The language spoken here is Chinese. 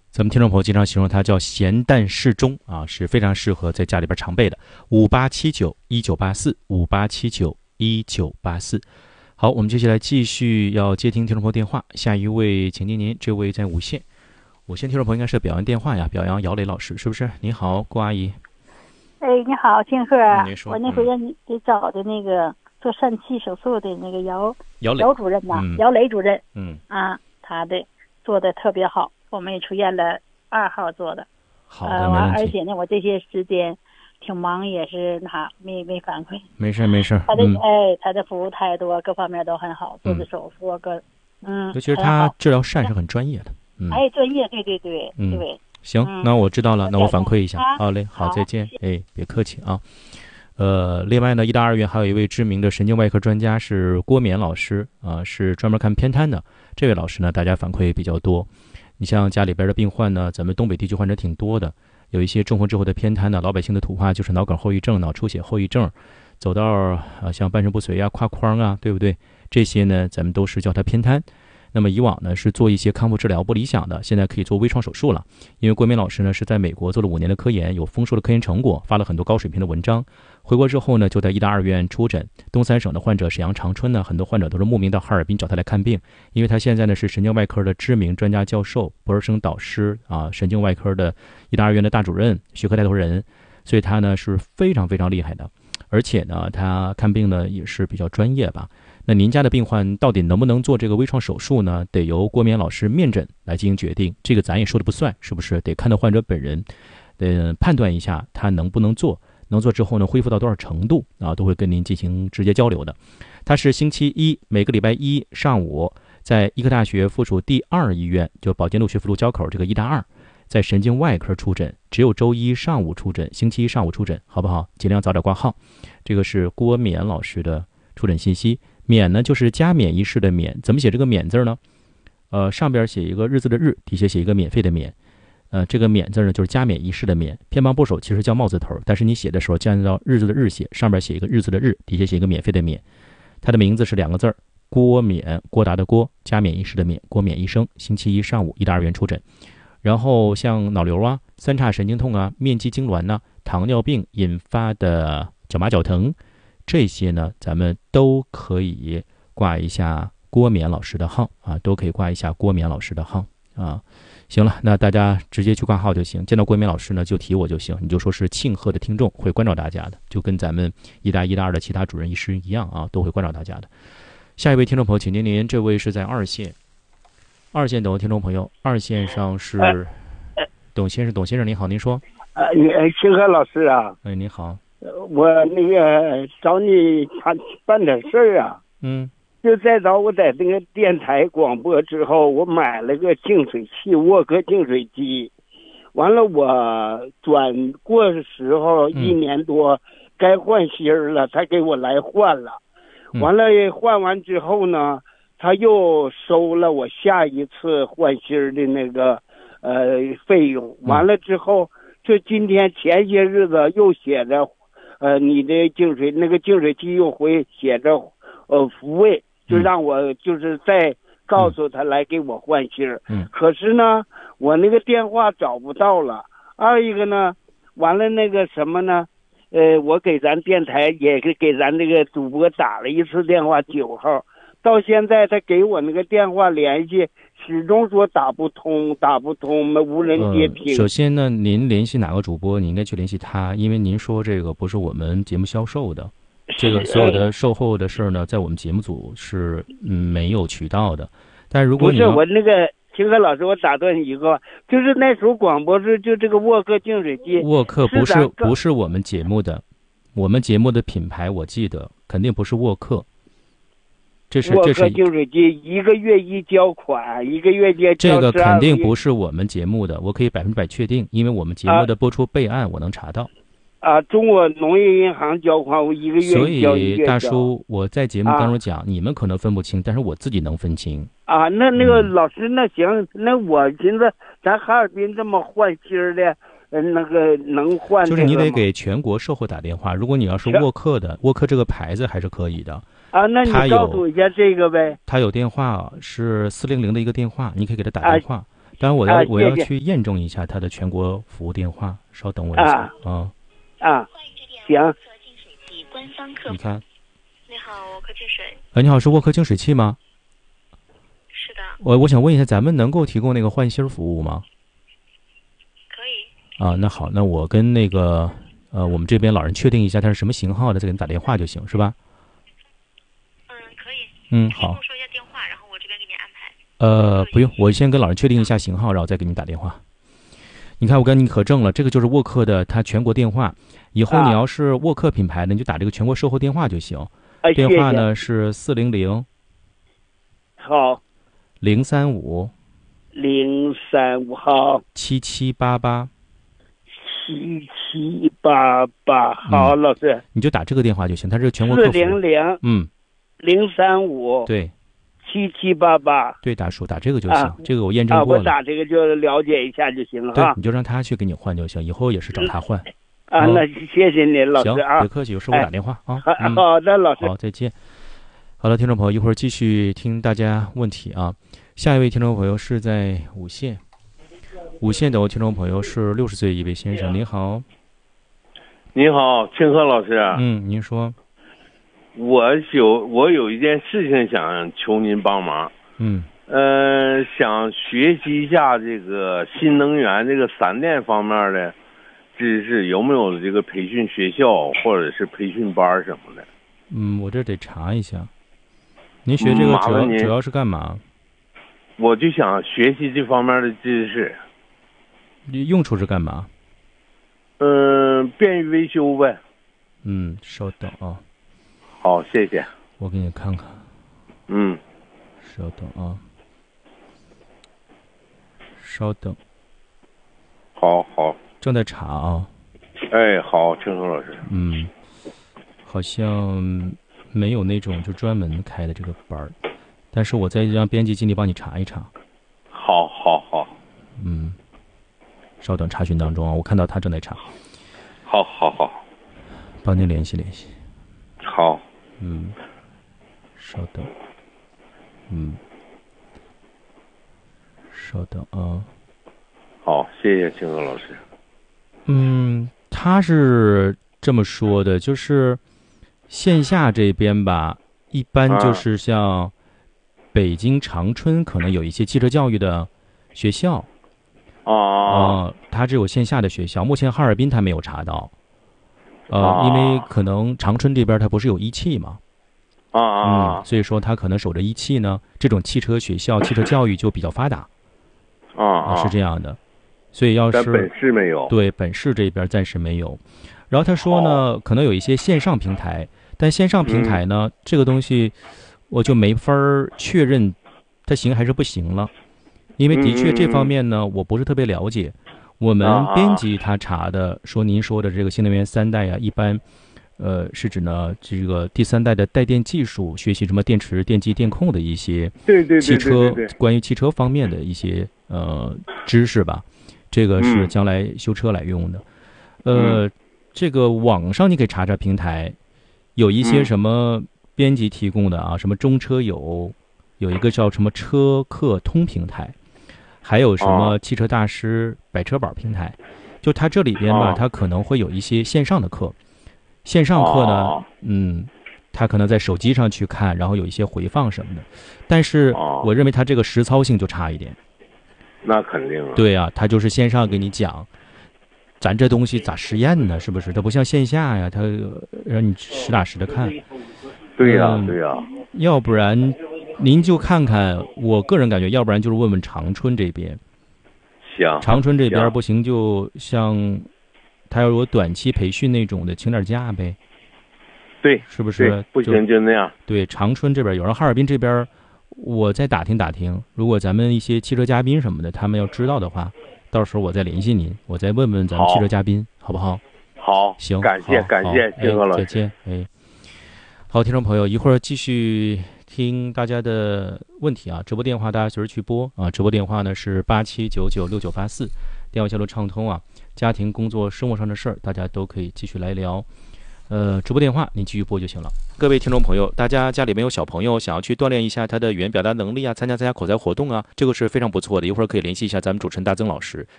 咱们听众朋友经常形容它叫咸淡适中啊，是非常适合在家里边常备的。58791984，58791984。好，我们接下来继续要接听听众朋友电话。下一位，请您，这位在五线听众朋友应该是表扬电话呀，表扬姚磊老师，是不是？你好，郭阿姨。 哎，你好，金鹤。 我那回让你给找的那个做疝气手术的那个姚主任呐，姚磊主任。他的做的特别好，我们也出院了，2号做的。 好的，没问题。 而且呢，我这些时间挺忙，也是没反馈。 没事。 他的服务态度各方面都很好，做的手术尤其是他治疗疝是很专业的。 专业，对。 行，那我知道了，那我反馈一下。好嘞，好，再见。别客气啊。另外呢，医大2院还有一位知名的神经外科专家是郭冕老师啊，是专门看偏瘫的。这位老师呢，大家反馈比较多。你像家里边的病患呢，咱们东北地区患者挺多的，有一些中风之后的偏瘫呢，老百姓的土话就是脑梗后遗症、脑出血后遗症，走到像半身不遂啊、胯框啊，对不对？这些呢，咱们都是叫它偏瘫。那么以往呢是做一些康复治疗不理想的，现在可以做微创手术了。因为郭冕老师呢是在美国做了5年的科研，有丰硕的科研成果，发了很多高水平的文章。回国之后呢，就在医大2院出诊。东三省的患者，沈阳、长春呢，很多患者都是慕名到哈尔滨找他来看病，因为他现在呢是神经外科的知名专家教授、博士生导师啊，神经外科的医大2院的大主任、学科带头人，所以他呢是非常非常厉害的，而且呢他看病呢也是比较专业吧。那您家的病患到底能不能做这个微创手术呢？得由郭冕老师面诊来进行决定，这个咱也说的不算，是不是？得看到患者本人，判断一下他能不能做，能做之后呢，恢复到多少程度啊，都会跟您进行直接交流的。他是星期一，每个礼拜一上午，在医科大学附属第2医院，就保健路学府路交口这个医大2，在神经外科出诊，只有周一上午出诊，星期一上午出诊，好不好？尽量早点挂号。这个是郭冕老师的出诊信息。冕呢就是加冕仪式的冕，怎么写这个冕字呢？上边写一个日字的日，底下写一个免费的免。这个冕字呢就是加冕仪式的冕，偏旁部首其实叫帽字头，但是你写的时候就按照日字的日写，上边写一个日字的日，底下写一个免费的免。他的名字是2个字，郭冕，郭达的郭，加冕仪式的冕，郭冕医生。星期一上午医大2院出诊。然后像脑瘤啊、三叉神经痛啊、面肌痉挛呐、糖尿病引发的脚麻脚疼，这些呢咱们都可以挂一下郭冕老师的号啊，都可以挂一下郭冕老师的号啊。行了，那大家直接去挂号就行，见到郭冕老师呢就提我就行，你就说是庆贺的听众，会关照大家的，就跟咱们医大1、大2的其他主任医师一样啊，都会关照大家的。下一位听众朋友，请您，这位是在2线等听众朋友，2线上是董先生，您好，您说。 星河老师啊。 你好。 我那个找你办点事儿啊。就再找我在那个电台广播之后，我买了个净水器，沃克净水机。完了我转过的时候1年多，该换芯儿了，他给我来换了。完了换完之后呢，他又收了我下一次换芯儿的那个费用。完了之后，就今天前些日子又写着你的净水器又会写着复位，就让我就是再告诉他来给我换芯儿。可是呢我那个电话找不到了。二一个呢，完了那个什么呢，我给咱电台也给咱那个主播打了一次电话，9号，到现在他给我那个电话联系始终说打不通，无人接听。 首先呢，您联系哪个主播，你应该去联系他，因为您说这个不是我们节目销售的，这个所有的售后的事呢，在我们节目组是没有渠道的。但如果你不是我那个秦河老师，我打断一个，就是那时候广播是就这个沃克净水机， 沃克不是我们节目的，我们节目的品牌我记得肯定不是沃克。 沃克净水机1个月一交款，1个月交这个肯定不是我们节目的，我可以100%确定，因为我们节目的播出备案我能查到。 中国农业银行交款我1个月一交。所以大叔，我在节目当中讲，你们可能分不清，但是我自己能分清。 那个老师，那行，那我寻思咱哈尔滨这么换芯儿的，那个能换， 就是你得给全国售后打电话。如果你要是沃克的，沃克这个牌子还是可以的。 那你告诉我一下这个呗。 他有电话是400的一个电话，你可以给他打电话。 当然我要去验证一下他的全国服务电话，稍等我一下行。 你看， 你好，沃克净水。 你好，是沃克净水器吗？ 是的。 我想问一下，咱们能够提供那个换芯服务吗？ 可以。 那好，那我跟那个我们这边老人确定一下他是什么型号的，再给你打电话就行，是吧？ 可以。 好。 说一下电话，然后我这边给你安排。 不用，我先跟老人确定一下型号，然后再给你打电话。你看，我跟你核证了，这个就是沃克的他全国电话。以后你要是沃克品牌的，你就打这个全国售后电话就行。电话呢是400 好 035 好 7788 7788。好，老师， 你就打这个电话就行，他是全国客服。035 对 7788。 对，打这个就行。这个我验证过了。 我打这个就了解一下就行了。 对，你就让他去给你换就行，以后也是找他换。 那谢谢你，老师啊。 行，别客气，有事我打电话啊。 好的，老师。 好，再见。好了，听众朋友，一会儿继续听大家问题啊。下一位听众朋友是在五县的听众朋友是60岁一位先生，您好。 你好，清河老师。 您说。 我有一件事情想求您帮忙。想学习一下这个新能源这个3电方面的知识，有没有这个培训学校或者是培训班什么的？ 我这得查一下。您学这个主要是干嘛？ 我就想学习这方面的知识。 用处是干嘛？ 便于维修呗。 稍等啊。 好，谢谢。 我给你看看。稍等啊。稍等。 好。 正在查啊。 好，清楚老师。 好像没有那种就专门开的这个班儿，但是我再让编辑经理帮你查一查。 好。 稍等，查询当中啊，我看到他正在查。 好。 帮您联系。 好。 稍等。稍等啊。 好，谢谢清河老师。 他是这么说的，就是线下这边吧，一般就是像北京长春可能有一些汽车教育的学校。他只有线下的学校，目前哈尔滨他没有查到。因为可能长春这边它不是有一汽嘛。所以说他可能守着一汽呢，这种汽车学校、汽车教育就比较发达。是这样的。所以要是在本市没有。 对，本市这边暂时没有。然后他说呢，可能有一些线上平台，但线上平台呢，这个东西我就没法确认它行还是不行了，因为的确这方面呢，我不是特别了解。我们编辑他查的说，您说的这个新能源3代啊，一般是指呢这个第3代的带电技术，学习什么电池、电机、电控的一些汽车关于汽车方面的一些知识吧。这个是将来修车来用的。这个网上你可以查查平台，有一些什么编辑提供的啊，什么中车有一个叫什么车客通平台，还有什么汽车大师百车宝平台。就它这里边吧，它可能会有一些线上的课。线上课呢，它可能在手机上去看，然后有一些回放什么的。但是我认为它这个实操性就差一点。 那肯定啊。 对啊，他就是线上给你讲，咱这东西咋实验呢？是不是？它不像线下呀，它让你实打实的看。 对呀。 要不然您就看看，我个人感觉，要不然就是问问长春这边。 行。 长春这边不行，就像他要有短期培训那种的，请点假呗。 对， 是不是？ 不行就那样。 对，长春这边有人，哈尔滨这边。我再打听，如果咱们一些汽车嘉宾什么的，他们要知道的话，到时候我再联系您，我再问问咱们汽车嘉宾，好不好？ 好， 行， 感谢金河老师， 再见。好，听众朋友，一会儿继续听大家的问题啊，直播电话大家随时去拨啊，直播电话呢是87996984，电话线路畅通啊，家庭、工作、生活上的事儿，大家都可以继续来聊。 直播电话您继续拨就行了。各位听众朋友，大家家里面有小朋友想要去锻炼一下他的语言表达能力啊，参加口才活动啊，这个是非常不错的。一会儿可以联系一下咱们主持人大曾老师，